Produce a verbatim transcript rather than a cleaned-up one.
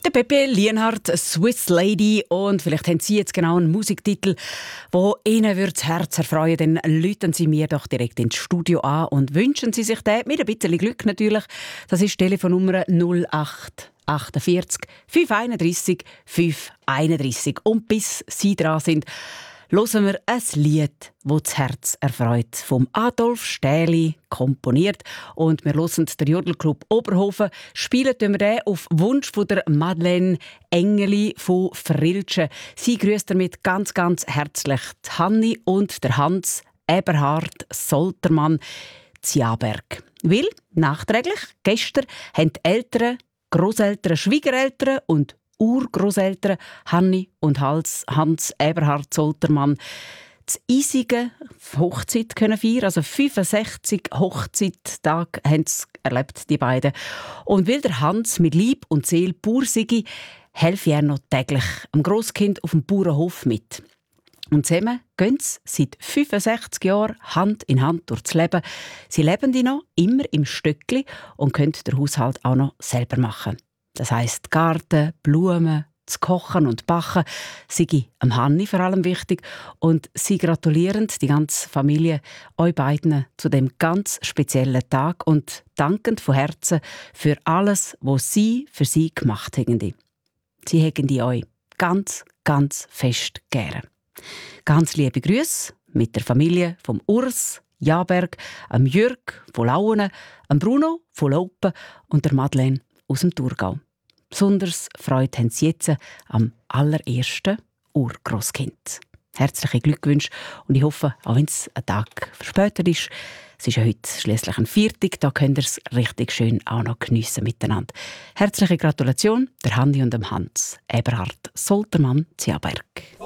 Der Pepe Lienhardt, Swiss Lady. Und vielleicht haben Sie jetzt genau einen Musiktitel, der Ihnen das Herz erfreuen würde. Dann rufen Sie mir doch direkt ins Studio an und wünschen Sie sich den. Mit ein bisschen Glück natürlich. Das ist die Telefonnummer null acht achtundvierzig fünf einunddreißig fünf einunddreißig. Und bis Sie dran sind, hören wir ein Lied, das das Herz erfreut. Vom Adolf Stähli komponiert. Und wir hören den Jodelclub Oberhofen. Spielen wir den auf Wunsch von der Madeleine Engeli von Frilschen. Sie grüßt damit ganz, ganz herzlich die Hanni und der Hans Eberhard Soltermann Ziaberg. Weil, nachträglich, gestern haben die Eltern, Grosseltern, Schwiegereltern und Urgroßeltern Hanni und Hans, Hans Eberhard Soltermann das eisige Hochzeit können feiern, also fünfundsechzig Hochzeittage haben sie erlebt, die beiden. Und weil der Hans mit Lieb und Seele Bauer sei, helfe er noch täglich am Grosskind auf dem Bauernhof mit. Und zusammen gehen sie seit fünfundsechzig Jahren Hand in Hand durchs Leben. Sie leben die noch immer im Stöckli und können den Haushalt auch noch selber machen. Das heisst, Garten, Blumen, das Kochen und Backen sei am Hanni vor allem wichtig. Und sie gratulieren die ganze Familie euch beiden zu dem ganz speziellen Tag und danken von Herzen für alles, was sie für sie gemacht haben. Sie haben die euch ganz, ganz fest gern. Ganz liebe Grüße mit der Familie vom Urs Jaberg, am Jürg von Lauenen, am Bruno von Laupen und der Madeleine aus dem Thurgau. Besonders Freude haben sie jetzt am allerersten Urgroßkind. Herzliche Glückwünsche und ich hoffe, auch wenn es ein Tag verspätet ist, es ist ja heute schliesslich ein Viertag, da könnt ihr es richtig schön auch noch geniessen miteinander. Herzliche Gratulation, der Hanni und dem Hans Eberhard Soltermann Ziaberg.